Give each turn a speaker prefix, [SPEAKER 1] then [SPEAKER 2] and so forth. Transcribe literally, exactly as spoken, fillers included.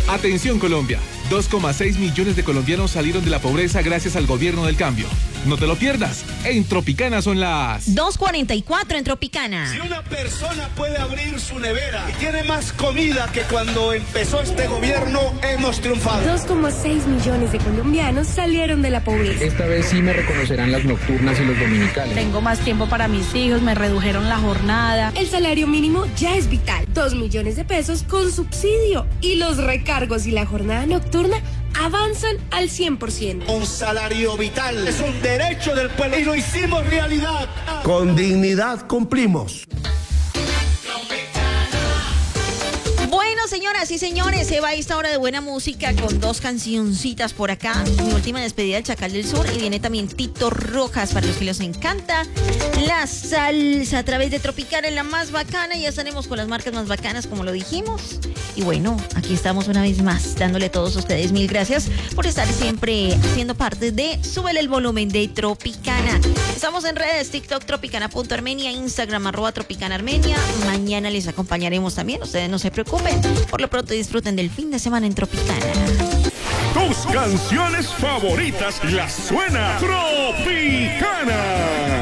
[SPEAKER 1] Atención Colombia, dos coma seis millones de colombianos salieron de la pobreza gracias al gobierno del cambio. No te lo pierdas, en Tropicana son las
[SPEAKER 2] dos cuarenta y cuatro en Tropicana.
[SPEAKER 3] Si una persona puede abrir su nevera y tiene más comida que cuando empezó este gobierno, hemos triunfado.
[SPEAKER 4] dos coma seis millones de colombianos salieron de la pobreza.
[SPEAKER 5] Esta vez sí me reconocerán las nocturnas y los dominicales.
[SPEAKER 6] Tengo más tiempo para mis hijos, me redujeron la jornada.
[SPEAKER 4] El salario mínimo ya es vital, dos millones de pesos con subsidio. Y los recargos y la jornada nocturna avanzan al cien por ciento.
[SPEAKER 3] Un salario vital es un derecho del pueblo y lo hicimos realidad.
[SPEAKER 7] Con dignidad cumplimos.
[SPEAKER 2] Bueno, señoras y señores, se va esta hora de buena música con dos cancioncitas por acá. Mi última despedida del Chacal del Sur, y viene también Tito Rojas para los que les encanta la salsa a través de Tropicana, en la más bacana. Ya estaremos con las marcas más bacanas, como lo dijimos. Y bueno, aquí estamos una vez más, dándole a todos ustedes mil gracias por estar siempre siendo parte de Súbele el volumen de Tropicana. Estamos en redes, TikTok, Tropicana punto Armenia, Instagram, arroba Tropicana Armenia. Mañana les acompañaremos también, ustedes no se preocupen. Por lo pronto disfruten del fin de semana en Tropicana.
[SPEAKER 8] Tus canciones favoritas las suena Tropicana.